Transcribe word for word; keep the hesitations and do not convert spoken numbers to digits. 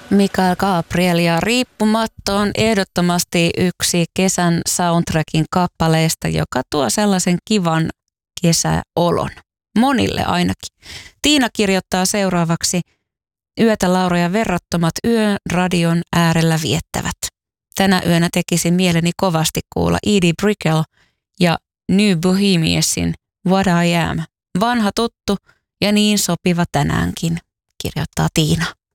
Mikael Gabriel ja Riippumatto on ehdottomasti yksi kesän soundtrackin kappaleista, joka tuo sellaisen kivan kesäolon. Monille ainakin. Tiina kirjoittaa seuraavaksi: Yötä Laura ja verrattomat yön radion äärellä viettävät. Tänä yönä tekisi mieleni kovasti kuulla Edie Brickell ja New Bohemiansin What I Am. Vanha tuttu ja niin sopiva tänäänkin, kirjoittaa Tiina.